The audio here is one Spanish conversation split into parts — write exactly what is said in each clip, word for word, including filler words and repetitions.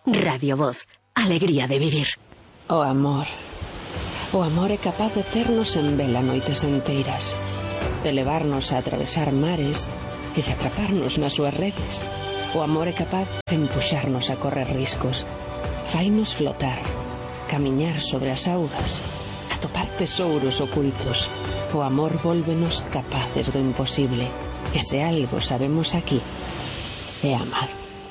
Radio Voz, alegría de vivir. O amor. O amor é capaz de ternos en vela noites enteiras, de levarnos a atravesar mares e de atraparnos nas súas redes. O amor é capaz de empuxarnos a correr riscos, fainos flotar, camiñar sobre as augas, atopar tesouros ocultos. O amor vólvenos capaces do imposible. E se algo sabemos aquí, é amar.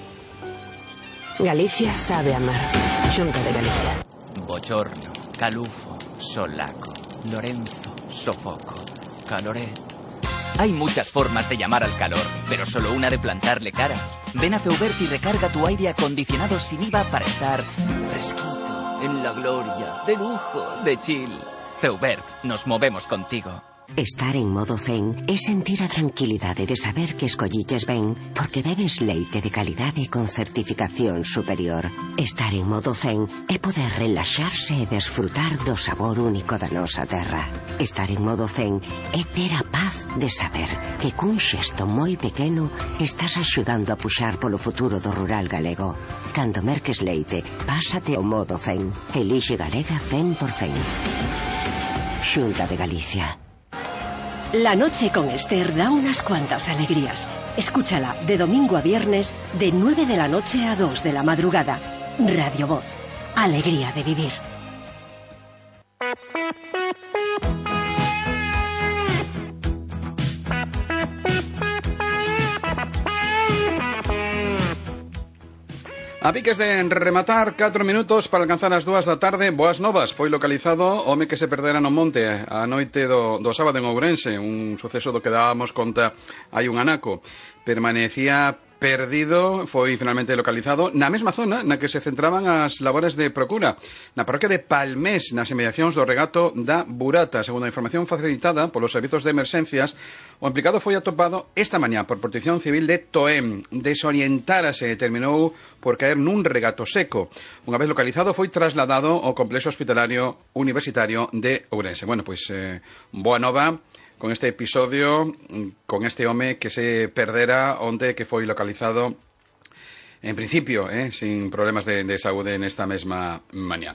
Galicia sabe amar. Xunta de Galicia. Bochorno, calufo, solaco, Lorenzo, sofoco, caloré. Hay muchas formas de llamar al calor, pero solo una de plantarle cara. Ven a Feubert y recarga tu aire acondicionado sin I V A para estar fresquito, en la gloria, de lujo, de chill. Feubert, nos movemos contigo. Estar en modo zen é sentir a tranquilidade de saber que escolliches ben porque bebes leite de calidade con certificación superior. Estar en modo zen é poder relaxarse e desfrutar do sabor único da nosa terra. Estar en modo zen é ter a paz de saber que cun xesto moi pequeno estás axudando a puxar polo futuro do rural galego. Cando merques leite, pásate ao modo zen. Elixe Galega cen por cen. Xunta de Galicia. La noche con Esther da unas cuantas alegrías. Escúchala de domingo a viernes de nueve de la noche a dos de la madrugada. Radio Voz, alegría de vivir. A piques de rematar, catro minutos para alcanzar as dúas da tarde. Boas novas, foi localizado o home que se perdera no monte a noite do, do sábado en Ourense, un suceso do que dábamos conta hai un anaco. Permanecía perdido, foi finalmente localizado na mesma zona na que se centraban as labores de procura, na parroquia de Palmés, nas inmediacións do regato da Burata. Segundo a información facilitada polos servizos de emerxencias, o implicado foi atopado esta mañá por Protección Civil de Toén. Desorientárase e terminou por caer nun regato seco. Unha vez localizado, foi trasladado ao complexo hospitalario universitario de Ourense. Bueno, pois, eh, boa nova con este episodio, con este home que se perdera onde que foi localizado, en principio, eh, sin problemas de, de saúde nesta mesma mañá.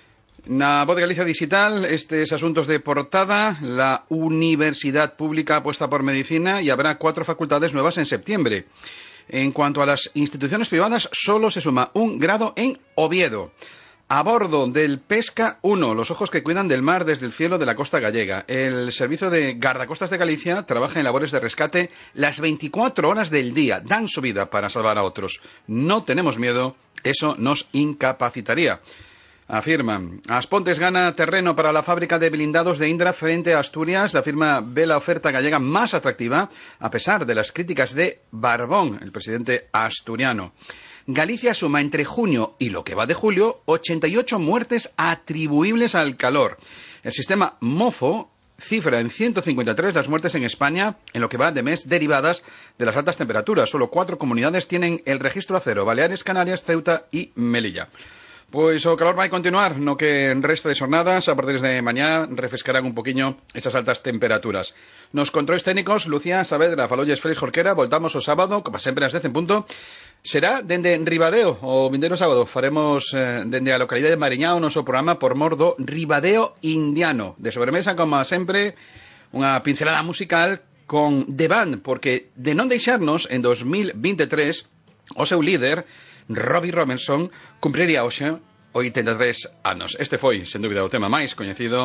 Na Voz de Galicia Digital, estes asuntos de portada, la Universidad Pública apuesta por medicina y habrá cuatro facultades nuevas en septiembre. En cuanto a las instituciones privadas, solo se suma un grado en Oviedo. A bordo del Pesca uno, los ojos que cuidan del mar desde el cielo de la costa gallega. El Servicio de Guardacostas de Galicia trabaja en labores de rescate las veinticuatro horas del día. Dan su vida para salvar a otros. No tenemos miedo, eso nos incapacitaría. Afirman. Aspontes gana terreno para la fábrica de blindados de Indra frente a Asturias. La firma ve la oferta gallega más atractiva, a pesar de las críticas de Barbón, el presidente asturiano. Galicia suma entre junio y lo que va de julio ochenta y ocho muertes atribuibles al calor. El sistema MOFO cifra en ciento cincuenta y tres las muertes en España en lo que va de mes derivadas de las altas temperaturas. Solo cuatro comunidades tienen el registro a cero: Baleares, Canarias, Ceuta y Melilla. Pois o calor vai continuar no que resta de xornadas. A partir de mañá refrescarán un poquinho esas altas temperaturas. Nos controis técnicos, Lucía Saavedra, falolles Félix Jorquera. Voltamos o sábado, como sempre ás dez en punto. Será dende Ribadeo o vindeiro sábado. Faremos eh, dende a localidade de Mariñá o noso programa por mor do Ribadeo indiano. De sobremesa, como sempre, unha pincelada musical con The Band, porque de non deixarnos en dos mil veintitrés o seu líder Robbie Robertson cumpriría hoxe oitenta e tres anos. Este foi, sen dúbida, o tema máis coñecido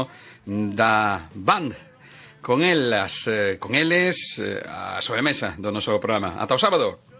da Band. Con elas, eh, con eles, eh, a sobremesa do noso programa. Ata o sábado.